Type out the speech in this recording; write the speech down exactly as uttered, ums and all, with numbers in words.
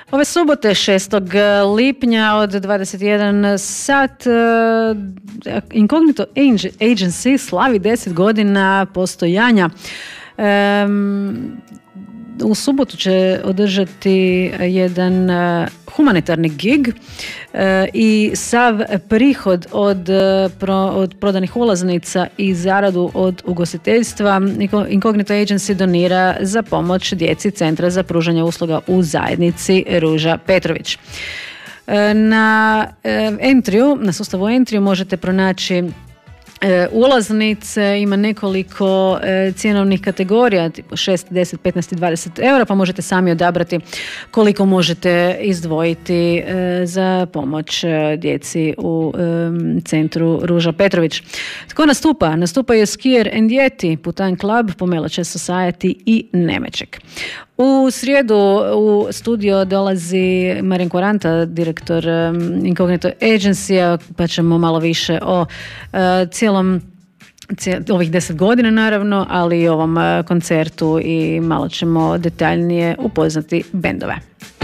Ove subote šestog lipnja od dvadeset jedan sat Incognito Agency slavi deset godina postojanja. Um, u subotu će održati jedan humanitarni gig i sav prihod od, pro, od prodanih ulaznica i zaradu od ugostiteljstva Incognito Agency donira za pomoć djeci Centra za pružanje usluga u zajednici Ruža Petrović. Na Entriju, na sustavu Entriju možete pronaći E, ulaznice, ima nekoliko e, cjenovnih kategorija, tipo šest, deset, petnaest i dvadeset eura, pa možete sami odabrati koliko možete izdvojiti e, za pomoć e, djeci u e, centru Ruža Petrović. Tko nastupa? Nastupaju Skier and Yeti, Putan Club, Pomelače Society i Nemeček. U srijedu u studio dolazi Marijan Koranta, direktor um, Incognito Agency, pa ćemo malo više o uh, cijelom cijel, ovih deset godina naravno, ali i ovom uh, koncertu i malo ćemo detaljnije upoznati bendove.